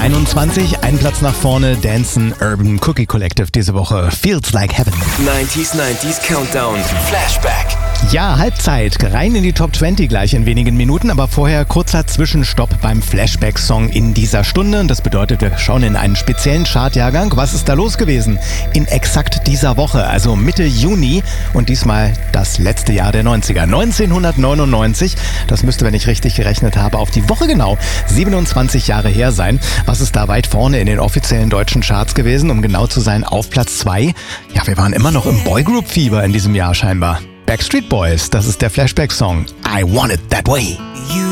21, ein Platz nach vorne, Dancen Urban Cookie Collective diese Woche. Feels Like Heaven. 90s Countdown. Flashback. Ja, Halbzeit. Rein in die Top 20 gleich in wenigen Minuten, aber vorher kurzer Zwischenstopp beim Flashback-Song in dieser Stunde. Und das bedeutet, wir schauen in einen speziellen Chartjahrgang. Was ist da los gewesen? In exakt dieser Woche, also Mitte Juni und diesmal das letzte Jahr der 90er. 1999, das müsste, wenn ich richtig gerechnet habe, auf die Woche genau 27 Jahre her sein. Was ist da weit vorne in den offiziellen deutschen Charts gewesen? Um genau zu sein, auf Platz 2. Ja, wir waren immer noch im Boygroup-Fieber in diesem Jahr scheinbar. Backstreet Boys, das ist der Flashback-Song I Want It That Way.